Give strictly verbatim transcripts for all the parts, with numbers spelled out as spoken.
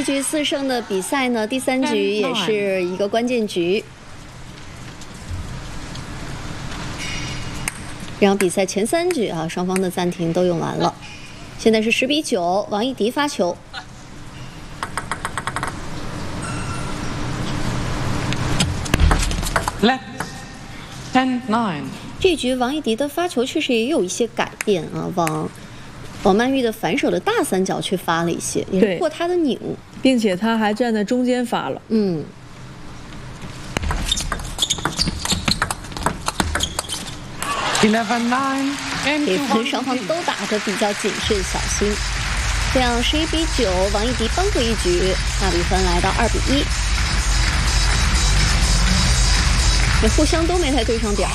局四胜的比赛呢，第三局也是一个关键局。这场比赛前三局啊，双方的暂停都用完了。现在是十比九，王艺迪发球。 Left ten nine。 这局王艺迪的发球确实也有一些改变啊，往王曼玉的反手的大三角去发了一些，也是过他的拧， 并且他还站在中间发了。 嗯。 eleven nine， 这分双方都打得比较谨慎小心，这样十一比九，王艺迪扳回一局，大比分来到二比一。这互相都没太对上点儿。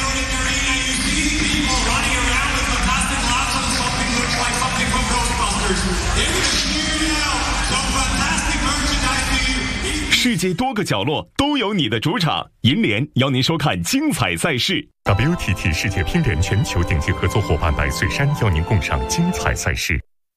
世界多个角落都有你的主场，银联邀您收看精彩赛事。W T T 世界乒联全球顶级合作伙伴百岁山邀您共赏精彩赛事。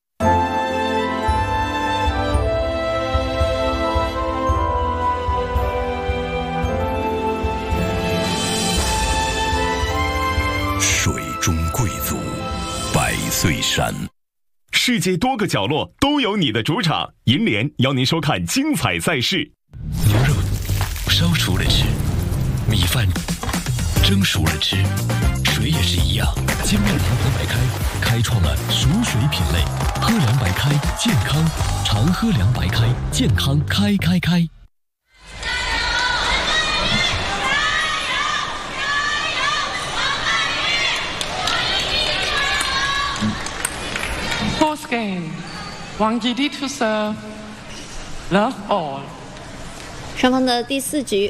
水中贵族，百岁山。 世界多个角落都有你的主场，银联邀您收看精彩赛事。 牛肉烧熟了吃，米饭蒸熟了吃，水也是一样。精酿银河白开开创了熟水品类，喝凉白开健康，常喝凉白开健康开开开。 Fourth game， 王艺迪 to serve， love all。 双方的第四局。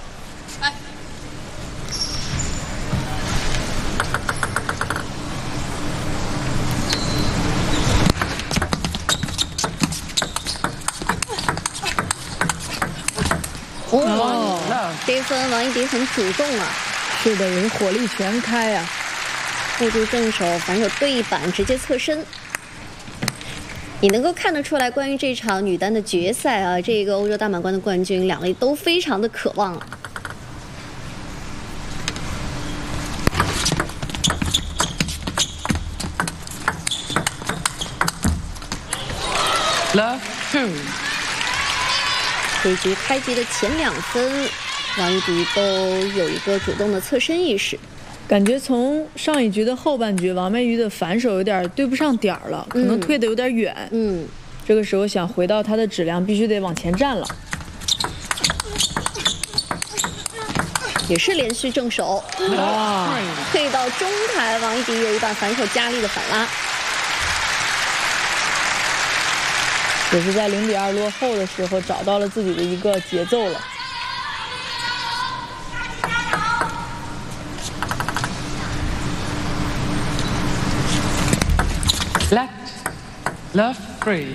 哦， 这一分王艺迪很主动啊， 是的，也是火力全开啊， 护住正手，反手对一板，直接侧身。你能够看得出来，关于这场女单的决赛啊，这个欧洲大满贯的冠军，两位都非常的渴望啊。 Love two。 这一局开局的前两分，王艺迪都有一个主动的侧身意识。 感觉从上一局的后半局，王曼玉的反手有点对不上点儿了，可能退得有点远。 嗯， 这个时候想回到她的质量，必须得往前站了。 也是连续正手， 哇！ 退到中台，王艺迪有一把反手加力的反拉。 也是在零比二落后的时候找到了自己的一个节奏了。 Left, love three.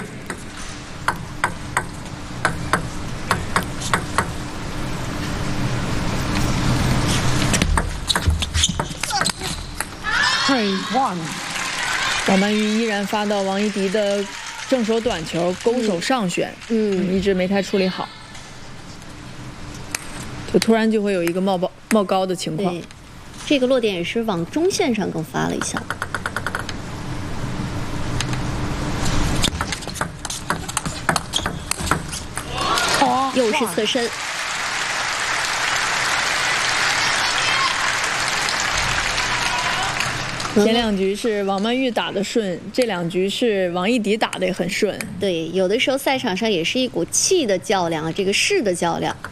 Three one. 王曼玉依然发到王艺迪的 正手短球，勾手上旋，嗯，一直没太处理好，就突然就会有一个冒爆冒高的情况。 这个落点也是往中线上更发了一下，又是侧身。 前两局是王曼玉打得顺，这两局是王艺迪打得也很顺。 对，有的时候赛场上也是一股气的较量啊，这个势的较量。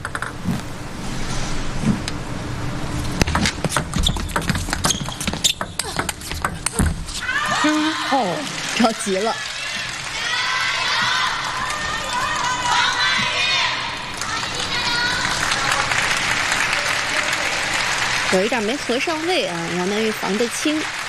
哦， 着急了。有一点没合上位啊，王曼玉防得轻。